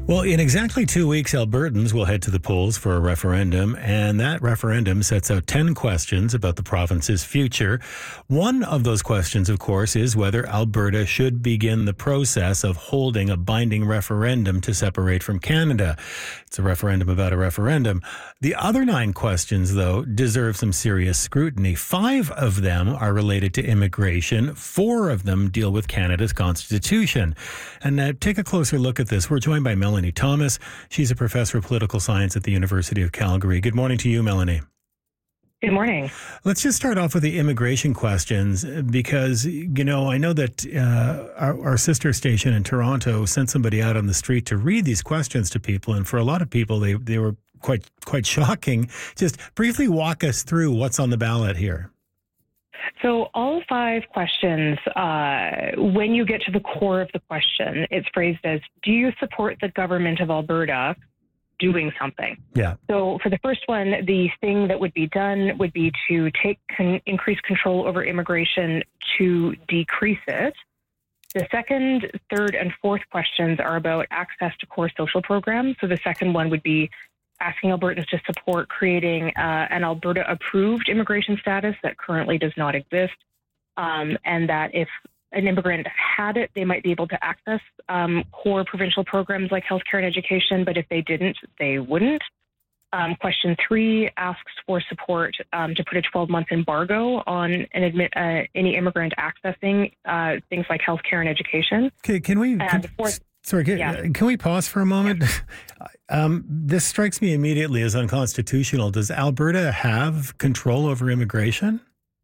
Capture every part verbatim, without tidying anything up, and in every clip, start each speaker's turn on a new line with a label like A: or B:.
A: Well, in exactly two weeks, Albertans will head to the polls for a referendum, and that referendum sets out ten questions about the province's future. One of those questions, of course, is whether Alberta should begin the process of holding a binding referendum to separate from Canada. It's a referendum about a referendum. The other nine questions, though, deserve some serious scrutiny. Five of them are related to immigration. Four of them deal with Canada's constitution. And uh, take a closer look at this. We're joined by Melanie Thomas. She's a professor of political science at the University of Calgary. Good morning to you, Melanie.
B: Good morning.
A: Let's just start off with the immigration questions because, you know, I know that uh, our, our sister station in Toronto sent somebody out on the street to read these questions to people. And for a lot of people, they, they were quite, quite shocking. Just briefly walk us through what's on the ballot here.
B: So all five questions, uh, when you get to the core of the question, it's phrased as, do you support the government of Alberta doing something?
A: Yeah.
B: So for the first one, the thing that would be done would be to take con- increased control over immigration to decrease it. The second, third, and fourth questions are about access to core social programs. So the second one would be asking Albertans to support creating uh, an Alberta-approved immigration status that currently does not exist, um, and that if an immigrant had it, they might be able to access um, core provincial programs like healthcare and education, but if they didn't, they wouldn't. Um, question three asks for support um, to put a twelve-month embargo on an admit, uh, any immigrant accessing uh, things like healthcare and education.
A: Okay, can we...
B: And
A: can,
B: the fourth,
A: sorry, can,
B: yeah.
A: can we pause for a moment?
B: Yeah.
A: um, this strikes me immediately as unconstitutional. Does Alberta have control over immigration?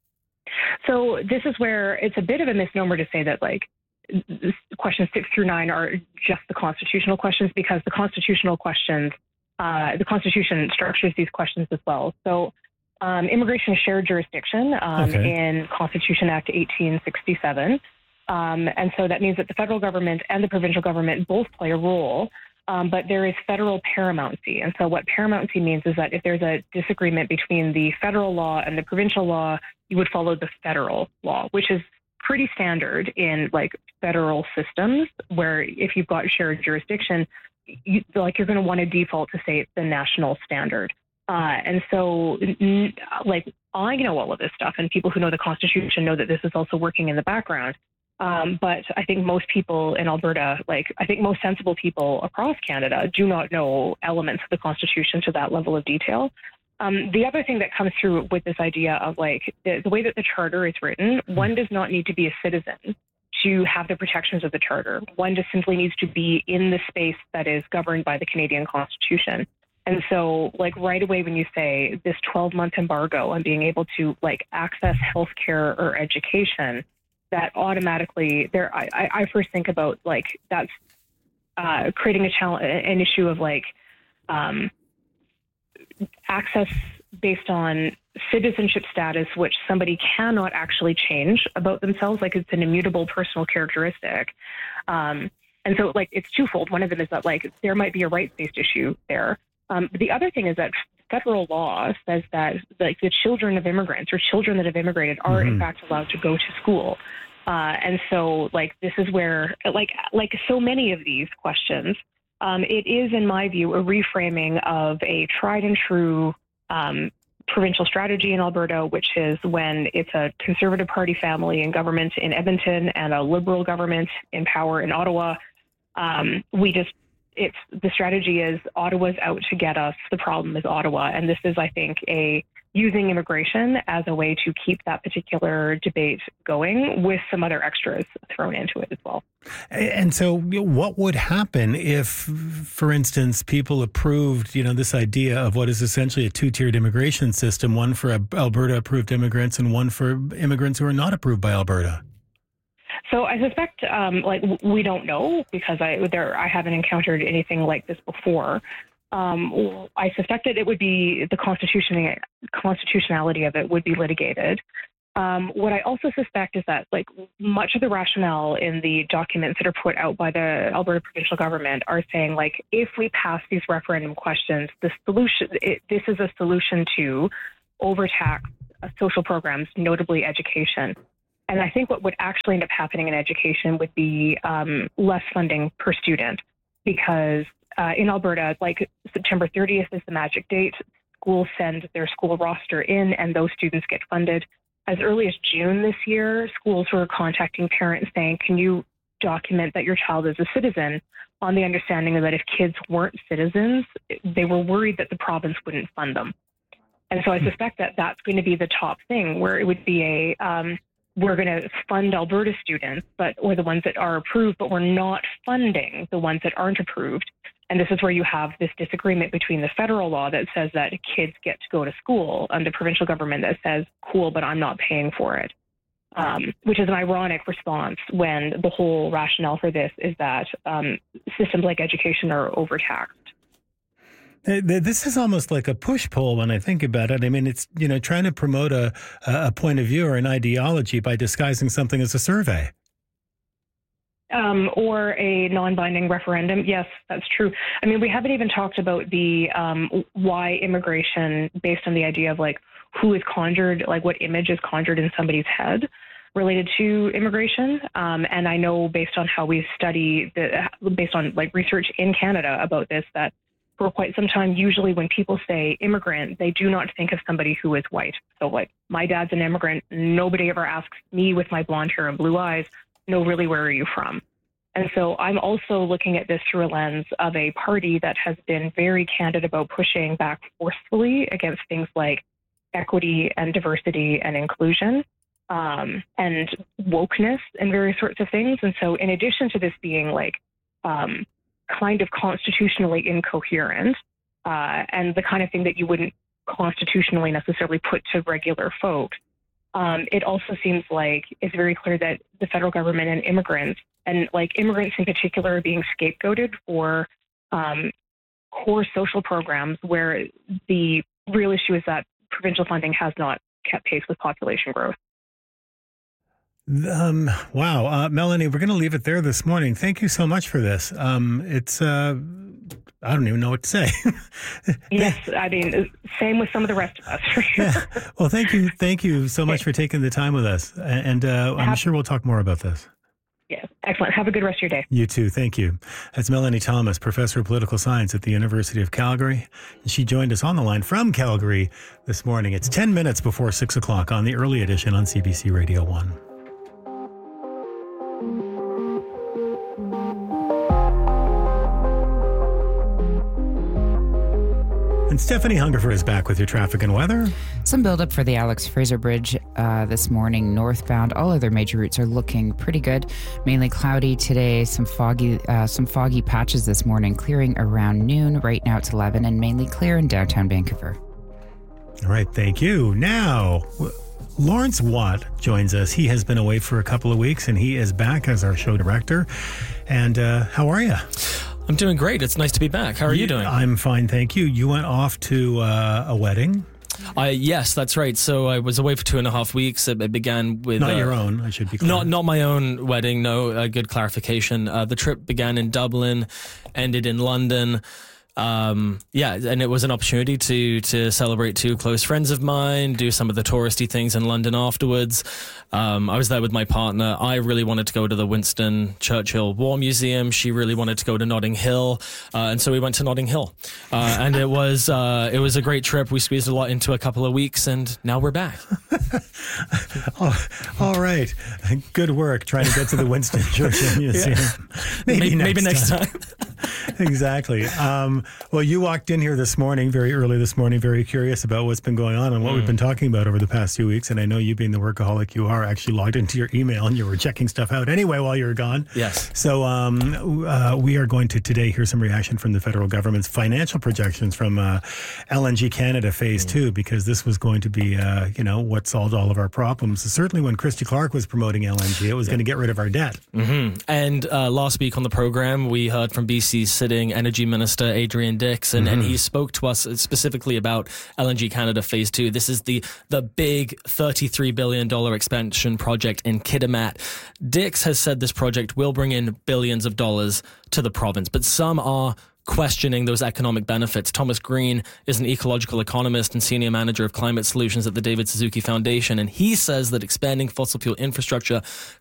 B: So this is where it's a bit of a misnomer to say that, like, questions six through nine are just the constitutional questions, because the constitutional questions, uh, the Constitution structures these questions as well. So um, immigration is shared jurisdiction um,
A: Okay.
B: in Constitution Act eighteen sixty-seven. Um, and so that means that the federal government and the provincial government both play a role. Um, but there is federal paramountcy. And so what paramountcy means is that if there's a disagreement between the federal law and the provincial law, you would follow the federal law, which is pretty standard in like federal systems, where if you've got shared jurisdiction, you, like you're going to want to default to say it's the national standard. Uh, and so n- like I know all of this stuff, and people who know the Constitution know that this is also working in the background. Um, but I think most people in Alberta, like I think most sensible people across Canada, do not know elements of the Constitution to that level of detail. Um, the other thing that comes through with this idea of like the, the way that the Charter is written, one does not need to be a citizen to have the protections of the Charter. One just simply needs to be in the space that is governed by the Canadian Constitution. And so, like, right away when you say this twelve-month embargo on being able to, like, access healthcare or education, that automatically there, I, I first think about like that's uh, creating a challenge, an issue of like um, access based on citizenship status, which somebody cannot actually change about themselves. Like it's an immutable personal characteristic. Um, and so like it's twofold. One of them is that like there might be a rights-based issue there. Um, but the other thing is that federal law says that like the children of immigrants or children that have immigrated are mm-hmm. in fact allowed to go to school. Uh, and so like this is where like like so many of these questions, um, it is in my view a reframing of a tried and true um, provincial strategy in Alberta, which is when it's a Conservative Party family in government in Edmonton and a Liberal government in power in Ottawa. Um, we just It's the strategy is Ottawa's out to get us. The problem is Ottawa. And this is, I think, a using immigration as a way to keep that particular debate going with some other extras thrown into it as well.
A: And so what would happen if, for instance, people approved, you know, this idea of what is essentially a two-tiered immigration system, one for Alberta-approved immigrants and one for immigrants who are not approved by Alberta?
B: So I suspect, um, like, we don't know because I there I haven't encountered anything like this before. Um, I suspected it would be the constitution constitutionality of it would be litigated. Um, what I also suspect is that, like, much of the rationale in the documents that are put out by the Alberta provincial government are saying, like, if we pass these referendum questions, the solution it, this is a solution to overtax uh, social programs, notably education. And I think what would actually end up happening in education would be um, less funding per student, because uh, in Alberta, like September thirtieth is the magic date. Schools send their school roster in, and those students get funded. As early as June this year, schools were contacting parents saying, can you document that your child is a citizen, on the understanding that if kids weren't citizens, they were worried that the province wouldn't fund them. And so I suspect that that's going to be the top thing, where it would be a, um, we're going to fund Alberta students, but or the ones that are approved, but we're not funding the ones that aren't approved. And this is where you have this disagreement between the federal law that says that kids get to go to school and the provincial government that says, cool, but I'm not paying for it, um, which is an ironic response when the whole rationale for this is that um, systems like education are overtaxed.
A: This is almost like a push-pull when I think about it. I mean, it's, you know, trying to promote a, a point of view or an ideology by disguising something as a survey.
B: Um, or a non-binding referendum. Yes, that's true. I mean, we haven't even talked about the um, why immigration, based on the idea of like who is conjured, like what image is conjured in somebody's head related to immigration. Um, and I know based on how we study, the, based on like research in Canada about this, that for quite some time, usually when people say immigrant, they do not think of somebody who is white. So like my dad's an immigrant. Nobody ever asks me with my blonde hair and blue eyes, no, really, where are you from? And so I'm also looking at this through a lens of a party that has been very candid about pushing back forcefully against things like equity and diversity and inclusion um, and wokeness and various sorts of things. And so in addition to this being like um, kind of constitutionally incoherent uh, and the kind of thing that you wouldn't constitutionally necessarily put to regular folks, Um, it also seems like it's very clear that the federal government and immigrants, and like immigrants in particular, are being scapegoated for um, core social programs where the real issue is that provincial funding has not kept pace with population growth.
A: Um, wow. Uh, Melanie, we're going to leave it there this morning. Thank you so much for this. Um, it's... Uh... I don't even know what to say.
B: Yes, I mean, same with some of the rest of us, for sure.
A: Yeah. Well, thank you. Thank you so much for taking the time with us. And uh, I'm sure we'll talk more about this.
B: Yes, excellent. Have a good rest of your day.
A: You too. Thank you. That's Melanie Thomas, Professor of Political Science at the University of Calgary. And she joined us on the line from Calgary this morning. It's ten minutes before six o'clock on the early edition on C B C Radio one. And Stephanie Hungerford is back with your traffic and weather.
C: Some buildup for the Alex Fraser Bridge uh, this morning northbound. All other major routes are looking pretty good. Mainly cloudy today. Some foggy, uh, some foggy patches this morning. Clearing around noon. Right now it's eleven, and mainly clear in downtown Vancouver.
A: All right, thank you. Now, Lawrence Watt joins us. He has been away for a couple of weeks, and he is back as our show director. And uh, how are you?
D: I'm doing great. It's nice to be back. How are you, you doing?
A: I'm fine, thank you. You went off to uh, a wedding?
D: I yes, that's right. So I was away for two and a half weeks. It, it began with
A: not
D: uh,
A: your own. I should be clear.
D: Not not my own wedding. No, a good clarification. Uh, the trip began in Dublin, ended in London. Um, yeah, and it was an opportunity to to celebrate two close friends of mine, do some of the touristy things in London afterwards. Um, I was there with my partner. I really wanted to go to the Winston Churchill War Museum. She really wanted to go to Notting Hill, uh, and so we went to Notting Hill. Uh, and it was uh, it was a great trip. We squeezed a lot into a couple of weeks, and now we're back.
A: oh, all right, good work trying to get to the Winston Churchill Museum.
D: Yeah.
A: Maybe,
D: maybe,
A: next
D: maybe next
A: time.
D: time.
A: Exactly. Um, well, you walked in here this morning, very early this morning, very curious about what's been going on and what mm. we've been talking about over the past few weeks. And I know you, being the workaholic you are, actually logged into your email and you were checking stuff out anyway while you were gone.
D: Yes.
A: So um, uh, we are going to today hear some reaction from the federal government's financial projections from uh, L N G Canada Phase mm. Two, because this was going to be, uh, you know, what solved all of our problems. Certainly, when Christy Clark was promoting L N G, it was yeah. going to get rid of our debt.
D: Mm-hmm. And uh, last week on the program, we heard from B C's sitting Energy Minister Adrian Dix, and, mm-hmm. and he spoke to us specifically about L N G Canada Phase Two. This is the the big thirty-three billion dollars expansion project in Kitimat. Dix has said this project will bring in billions of dollars to the province, but some are questioning those economic benefits. Thomas Green is an ecological economist and senior manager of climate solutions at the David Suzuki Foundation, and he says that expanding fossil fuel infrastructure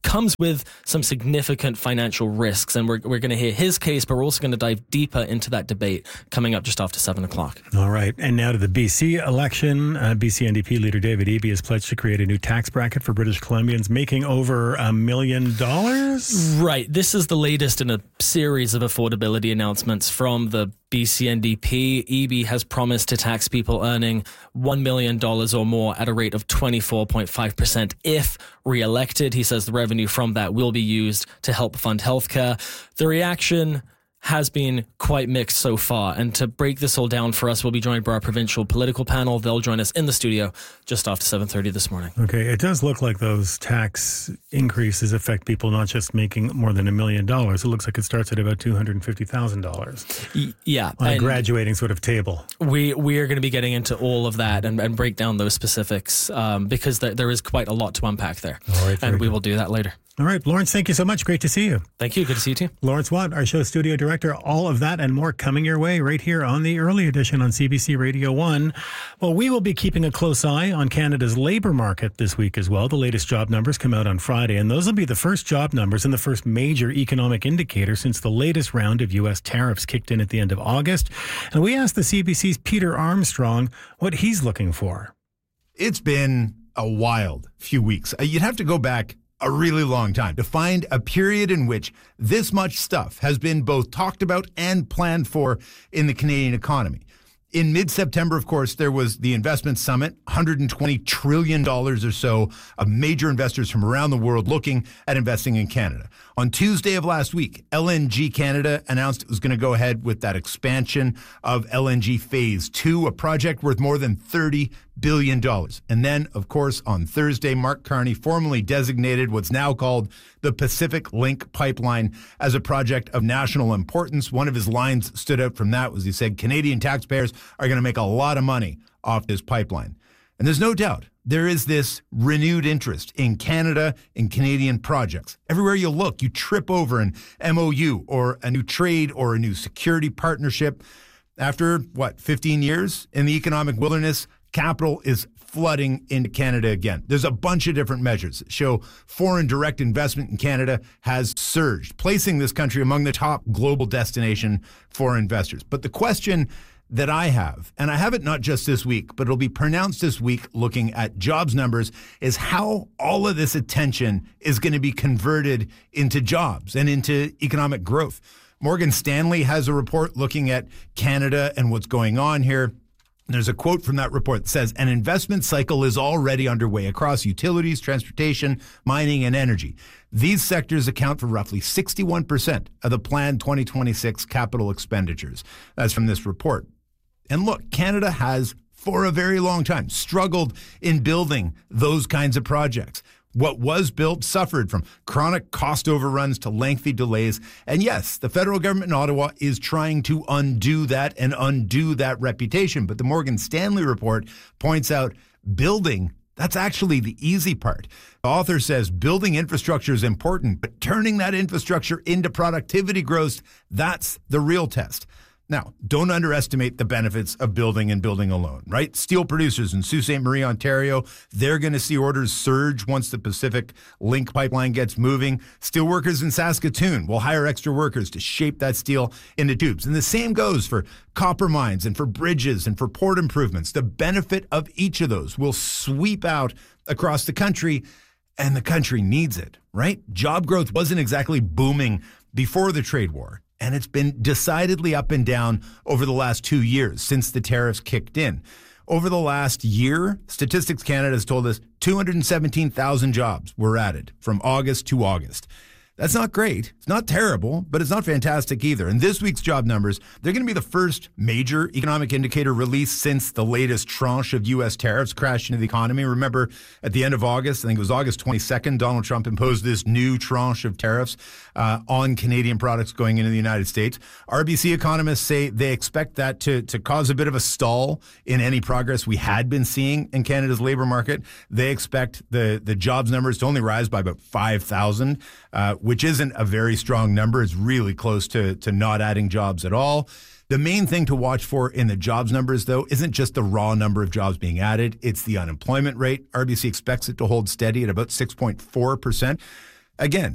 D: comes with some significant financial risks. And we're, we're going to hear his case, but we're also going to dive deeper into that debate coming up just after seven o'clock.
A: All right. And now to the B C election. Uh, B C N D P leader David Eby has pledged to create a new tax bracket for British Columbians making over a million dollars.
D: Right. This is the latest in a series of affordability announcements from the B C N D P. Eby has promised to tax people earning one million dollars or more at a rate of twenty-four point five percent if re-elected. He says the revenue from that will be used to help fund healthcare. The reaction has been quite mixed so far. And to break this all down for us, we'll be joined by our provincial political panel. They'll join us in the studio just after seven thirty this morning.
A: Okay, it does look like those tax increases affect people not just making more than a million dollars. It looks like it starts at about two hundred fifty thousand dollars.
D: Y- yeah.
A: On a graduating sort of table.
D: We we are going to be getting into all of that and, and break down those specifics um, because th- there is quite a lot to unpack there.
A: All right,
D: and we
A: good.
D: will do that later.
A: All right, Lawrence, thank you so much. Great to see you.
D: Thank you. Good to see you too.
A: Lawrence Watt, our show studio director. All of that and more coming your way right here on the early edition on C B C Radio one. Well, we will be keeping a close eye on Canada's labour market this week as well. The latest job numbers come out on Friday, and those will be the first job numbers and the first major economic indicator since the latest round of U S tariffs kicked in at the end of August. And we asked the C B C's Peter Armstrong what he's looking for.
E: It's been a wild few weeks. You'd have to go back a really long time to find a period in which this much stuff has been both talked about and planned for in the Canadian economy. In mid-September, of course, there was the investment summit, one hundred twenty trillion dollars or so of major investors from around the world looking at investing in Canada. On Tuesday of last week, L N G Canada announced it was going to go ahead with that expansion of L N G Phase two, a project worth more than thirty billion dollars. And then, of course, on Thursday, Mark Carney formally designated what's now called the Pacific Link Pipeline as a project of national importance. One of his lines stood out from that was he said, Canadian taxpayers are going to make a lot of money off this pipeline. And there's no doubt there is this renewed interest in Canada and Canadian projects. Everywhere you look, you trip over an M O U or a new trade or a new security partnership. After, what, fifteen years in the economic wilderness, capital is flooding into Canada again. There's a bunch of different measures that show foreign direct investment in Canada has surged, placing this country among the top global destination for investors. But the question that I have, and I have it not just this week, but it'll be pronounced this week looking at jobs numbers, is how all of this attention is going to be converted into jobs and into economic growth. Morgan Stanley has a report looking at Canada and what's going on here. There's a quote from that report that says, an investment cycle is already underway across utilities, transportation, mining, and energy. These sectors account for roughly sixty-one percent of the planned twenty twenty-six capital expenditures. That's from this report. And look, Canada has, for a very long time, struggled in building those kinds of projects. What was built suffered from chronic cost overruns to lengthy delays. And yes, the federal government in Ottawa is trying to undo that and undo that reputation. But the Morgan Stanley report points out building, that's actually the easy part. The author says building infrastructure is important, but turning that infrastructure into productivity growth, that's the real test. Now, don't underestimate the benefits of building and building alone, right? Steel producers in Sault Ste. Marie, Ontario, they're going to see orders surge once the Pacific Link pipeline gets moving. Steel workers in Saskatoon will hire extra workers to shape that steel into tubes. And the same goes for copper mines and for bridges and for port improvements. The benefit of each of those will sweep out across the country, and the country needs it, right? Job growth wasn't exactly booming before the trade war. And it's been decidedly up and down over the last two years since the tariffs kicked in. Over the last year, Statistics Canada has told us two hundred seventeen thousand jobs were added from August to August. That's not great. It's not terrible, but it's not fantastic either. And this week's job numbers, they're going to be the first major economic indicator released since the latest tranche of U S tariffs crashed into the economy. Remember, at the end of August, I think it was August twenty-second, Donald Trump imposed this new tranche of tariffs uh, on Canadian products going into the United States. R B C economists say they expect that to, to cause a bit of a stall in any progress we had been seeing in Canada's labor market. They expect the, the jobs numbers to only rise by about five thousand, uh, which isn't a very strong number. It's really close to, to not adding jobs at all. The main thing to watch for in the jobs numbers, though, isn't just the raw number of jobs being added. It's the unemployment rate. R B C expects it to hold steady at about six point four percent. Again,